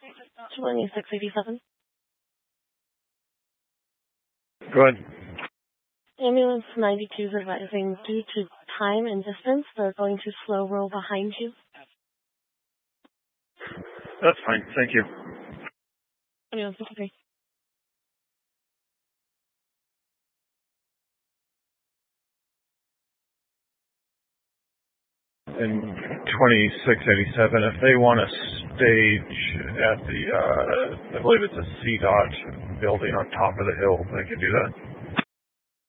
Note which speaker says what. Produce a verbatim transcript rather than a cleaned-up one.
Speaker 1: twenty-six eighty-seven.
Speaker 2: Go ahead.
Speaker 1: Ambulance ninety-two is advising due to time and distance, they're going to slow roll behind you.
Speaker 2: That's fine. Thank you.
Speaker 1: Ambulance fifty-three.
Speaker 2: In twenty-six eighty-seven, if they want to stage at the, uh, I believe it's a C DOT building on top of the hill, they can do that.